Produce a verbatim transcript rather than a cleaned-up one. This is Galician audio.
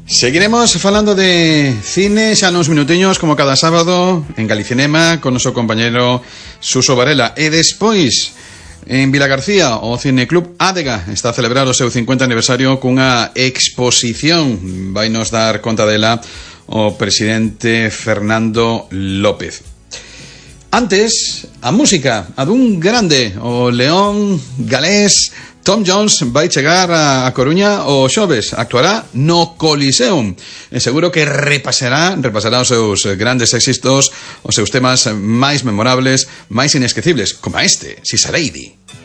Seguiremos falando de cine xa nuns minutiños como cada sábado en Galicinema con noso compañeiro Suso Varela. E despois en Vilagarcía o Cineclub Ádega está a celebrar o seu cincuenta aniversario cunha exposición. Vai nos dar conta dela o presidente Fernando López. Antes, a música, a dun grande, o león galés Tom Jones vai chegar a Coruña o xoves, actuará no Coliseum. E seguro que repasará, repasará os seus grandes éxitos, os seus temas máis memorables, máis inesquecibles, como este, She's a Lady.